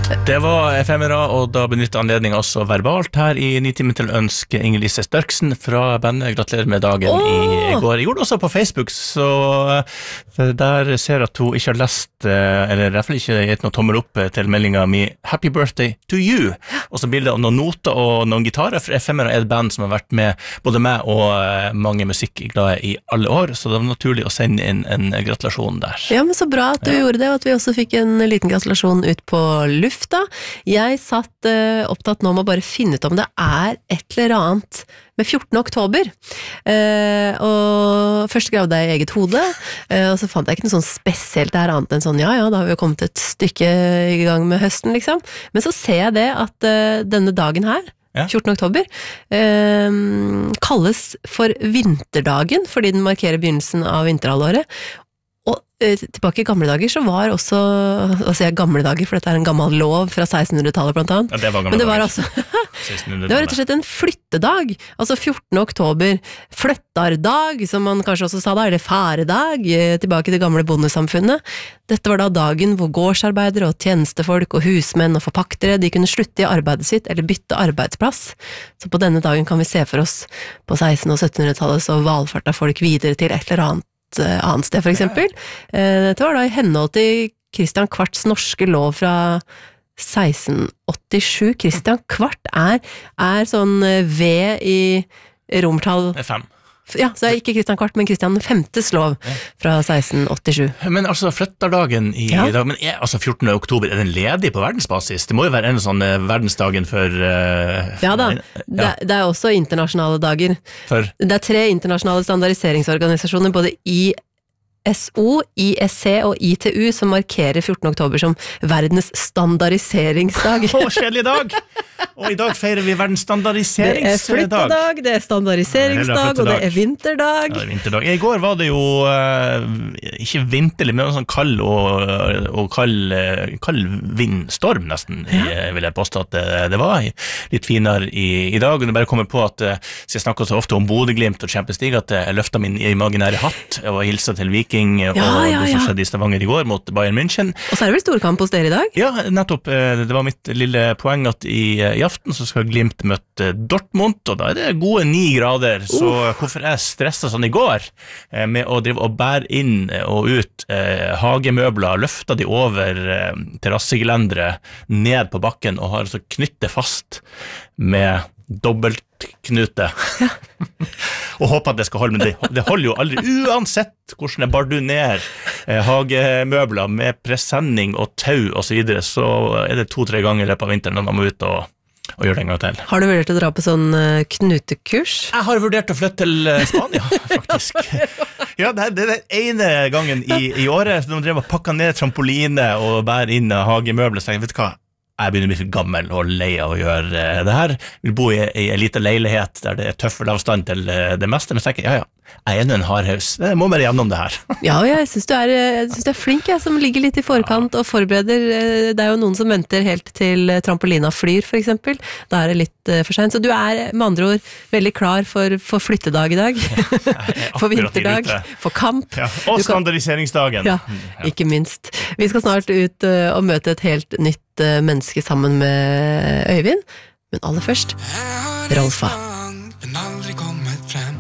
Det var efemera, og da benyttet anledningen også verbalt her i 9 timer til å ønske Inger-Lise Størksen fra bandet. Gratulerer med dagen i går. Jeg gjorde det også på Facebook, så der ser jeg at hun ikke har lest, eller i hvert fall ikke gitt noe tommel opp til meldingen min Happy Birthday to you. Og så bilder av noen noter og noen gitarer, for efemera et band som har vært med både meg og mange musikkglade i alle år, så det var naturlig å sende inn en gratulasjon der. Ja, men så bra at du gjorde det, og at vi også fikk en liten gratulasjon ut på lufta. Jeg satt opptatt nå med å bare finne ut om det et eller annet med 14. oktober. Og først gravde jeg i eget hode, og så fant jeg ikke noe sånn spesielt der annet enn sånn, ja, da har vi jo kommet et stykke i gang med høsten, liksom. Men så ser jeg det at denne dagen her, 14. oktober, kalles for vinterdagen, fordi den markerer begynnelsen av vinterhalvåret. Og tilbake i gamle dager så var også, hva sier jeg gamle dager, for dette en gammel lov fra 1600-tallet blant annet. Ja, det var gamle dager. Men det var altså, det var rett og slett en flyttedag, altså 14. oktober, flyttardag, som man kanskje også sa da, eller færedag, tilbake til det gamle bondesamfunnet. Dette var da dagen hvor gårdsarbeidere og tjenestefolk og husmenn og forpaktere, de kunne slutte i arbeidet sitt eller bytte arbeidsplass. Så på denne dagen kan vi se for oss på 1600- og 1700-tallet så valfarta folk videre til et eller annet sted, for eksempel. Dette var da i henhold til Christian Kvarts norske lov fra 1687. Christian Kvart er sånn V i romertall 5. Ja, så ikke Christian Kvart, men Christian Femtes lov fra 1687. Men altså, flytterdagen i dag, men altså 14. oktober, den ledig på verdensbasis? Det må jo være en sånn verdensdagen for... Ja da, det også internasjonale dager. Det 3 internasjonale standardiseringsorganisasjoner, både ISO, ISC og ITU, som markerer 14. oktober som verdens standardiseringsdag. Kjedelig dag! Og i dag feirer vi verdens standardiseringsdag. Det flyttedag, det standardiseringsdag, og det vinterdag. Ja, det vinterdag. I går var det jo ikke vinterlig, men sånn kald og kald vindstorm nesten, vil jeg påstå at det var litt finere i dag. Og jeg bare kommer på at jeg snakker så ofte om Bodø-Glimt og Champions League, at jeg løftet min imaginære hatt og hilset til Viking og det som skjedde i Stavanger i går mot Bayern München. Og så det vel storkamp hos dere i dag? Ja, nettopp. Det var mitt lille poeng at i aften så skal Glimt møte Dortmund, og da det gode 9 grader, så hvorfor jeg stresset sånn i går med å drive og bære inn og ut hagemøbler, løfte de over terrassegelendere ned på bakken og har så knyttet fast med dobbeltknute og håper at det skal holde, men det holder jo aldri uansett hvordan jeg bar du ned hagemøbler med presenning og tau og så videre, så det 2-3 ganger i løpet av vinteren når man må ut og gjøre det en gang til. Har du vurdert å dra på sånn knutekurs? Jeg har vurdert å flytte til Spania, faktisk. Ja, det den ene gangen i året, så de drev og pakket ned trampoline og bære inn hagemøbler, så jeg vet hva, jeg begynner å bli for gammel og lei av å gjøre det her. Jeg vil bo i en liten leilighet der det tøffere avstand til det meste, men så tenker jeg, jeg enda en hardhaus. Jeg må bare gjennom det her. Ja, jeg synes du er flink, jeg, som ligger litt i forkant og forbereder. Det jo noen som venter helt til trampolina flyr, for eksempel. Da det litt for sent. Så du med andre ord veldig klar for flyttedag i dag. For vinterdag, for kamp. Ja, og standardiseringsdagen. Ja, ikke minst. Vi skal snart ut og møte et helt nytt menneske sammen med Øyvind. Men aller først, Rolfa. Men aldri kommet frem.